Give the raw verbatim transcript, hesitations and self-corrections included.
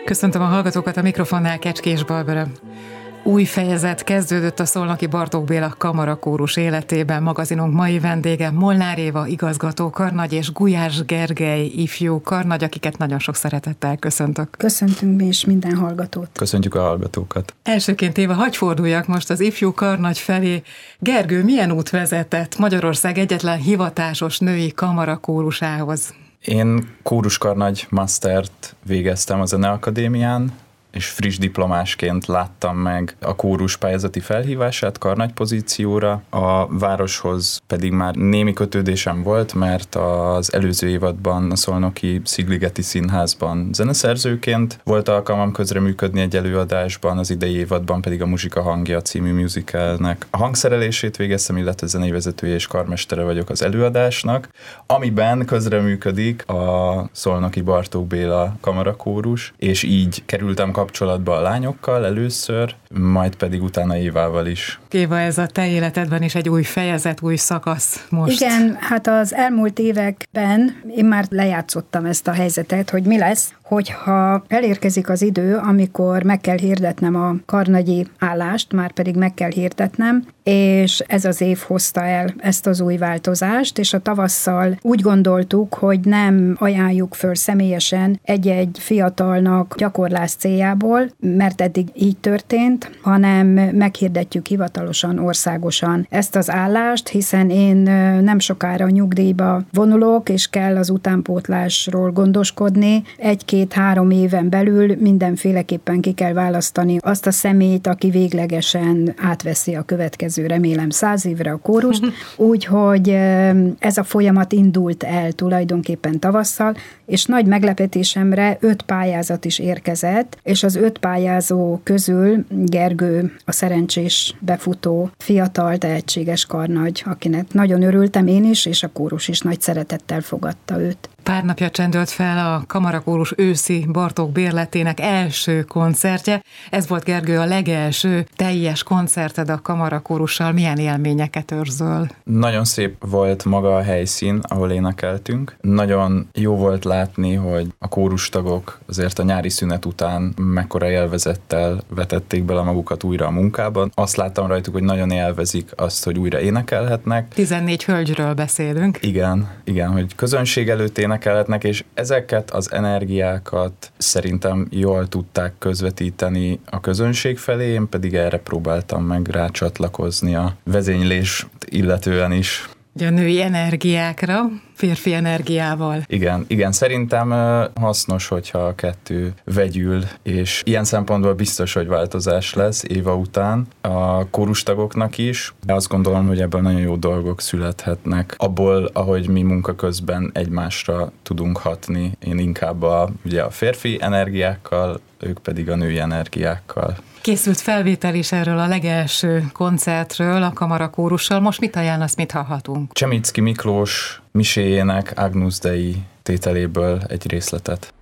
Köszöntöm a hallgatókat, a mikrofonnál Kecskés Barbara. Új fejezet kezdődött a Szolnoki Bartók Béla Kamarakórus életében. Magazinunk mai vendége Molnár Éva igazgató karnagy és Gulyás Gergely ifjú karnagy, akiket nagyon sok szeretettel köszöntök. Köszöntünk mi is minden hallgatót. Köszöntjük a hallgatókat. Elsőként Éva, hadd forduljak most az ifjú karnagy felé. Gergő, milyen út vezetett Magyarország egyetlen hivatásos női kamarakórusához? Én kóruskarnagy mastert végeztem a Zeneakadémián, és friss diplomásként láttam meg a kórus pályázati felhívását karnagy pozícióra, a városhoz pedig már némi kötődésem volt, mert az előző évadban a szolnoki Szigligeti Színházban zeneszerzőként volt alkalmam közreműködni egy előadásban, az idei évadban pedig a Muzsika hangja című musicalnek a hangszerelését végeztem, illetve zenévezetője és karmestere vagyok az előadásnak, amiben közreműködik a Szolnoki Bartók Béla Kamarakórus, és így kerültem kapcsolatba a lányokkal először, majd pedig utána Évával is. Éva, ez a te életedben is egy új fejezet, új szakasz most. Igen, hát az elmúlt években én már lejátszottam ezt a helyzetet, hogy mi lesz, hogyha elérkezik az idő, amikor meg kell hirdetnem a karnagyi állást, már pedig meg kell hirdetnem, és ez az év hozta el ezt az új változást, és a tavasszal úgy gondoltuk, hogy nem ajánljuk föl személyesen egy-egy fiatalnak gyakorlás céljából, mert eddig így történt, hanem meghirdetjük hivatalosan, országosan ezt az állást, hiszen én nem sokára nyugdíjba vonulok, és kell az utánpótlásról gondoskodni. Egy-két-három éven belül mindenféleképpen ki kell választani azt a személyt, aki véglegesen átveszi a következő, remélem száz évre a kórust. Úgyhogy ez a folyamat indult el tulajdonképpen tavasszal, és nagy meglepetésemre öt pályázat is érkezett, és az öt pályázó közül Gergő a szerencsés befutó, fiatal, tehetséges karnagy, akinek nagyon örültem én is, és a kórus is nagy szeretettel fogadta őt. Pár napja csendült fel a Kamarakórus őszi Bartók bérletének első koncertje. Ez volt, Gergő, a legelső teljes koncerted a Kamarakórussal. Milyen élményeket őrzöl? Nagyon szép volt maga a helyszín, ahol énekeltünk. Nagyon jó volt látni, hogy a kórustagok azért a nyári szünet után mekkora élvezettel vetették bele magukat újra a munkában. Azt láttam rajtuk, hogy nagyon élvezik azt, hogy újra énekelhetnek. tizennégy hölgyről beszélünk. Igen, igen, hogy közönség előtt énekelhetnek, és ezeket az energiákat szerintem jól tudták közvetíteni a közönség felé, én pedig erre próbáltam meg rácsatlakozni a vezénylés illetően is. Ugye a női energiákra, férfi energiával. Igen, igen, szerintem hasznos, hogyha a kettő vegyül, és ilyen szempontból biztos, hogy változás lesz Éva után a kórustagoknak is. De azt gondolom, hogy ebből nagyon jó dolgok születhetnek. Abból, ahogy mi munka közben egymásra tudunk hatni, én inkább a, ugye a férfi energiákkal, ők pedig a női energiákkal. Készült felvétel is erről a legelső koncertről a Kamarakórussal. Most mit ajánlasz, mit hallhatunk? Csemicki Miklós miséjének Agnus Dei tételéből egy részletet.